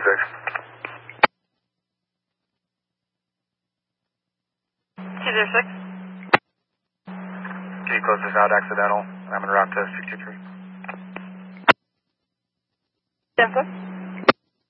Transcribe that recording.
206. Can you close this out accidental? I'm en route to 623. 10-4.